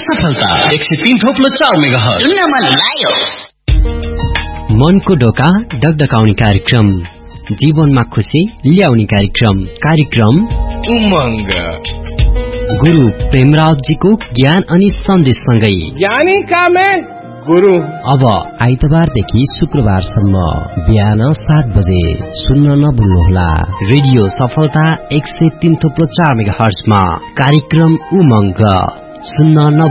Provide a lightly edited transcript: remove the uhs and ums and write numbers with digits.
सफलता 103.4 मेगाहर्ज सुन्न मन लाग्यो। मनको ढोका डगडगाउने कार्यक्रम, जीवनमा खुशी ल्याउने कार्यक्रम उमंग। गुरु प्रेमरावजीको ज्ञान अनि सन्देशसँगै ज्ञानी का मैं गुरु। अब आइतबारदेखि शुक्रबारसम्म बिहान 7 बजे सुन्न नभुल्नुहोला। रेडियो सफलता 103.4 मेगाहर्जमा कार्यक्रम उमंग सुन्न